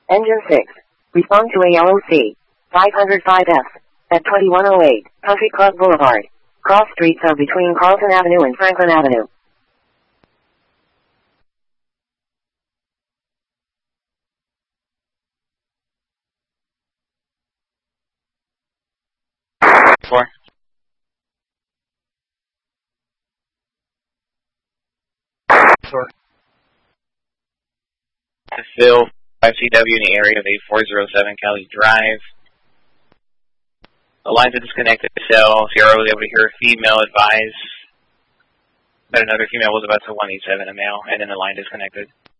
Engine 6. Respond to ALOC 505F at 2108 Country Club Boulevard. Cross streets are between Carlton Avenue and Franklin Avenue. Four. Sure. To Phil, 5CW in the area of 8407 Cali Drive. The lines are disconnected. Cell. Sierra was able to hear a female advise that another female was about to 187 a male, and then the line disconnected.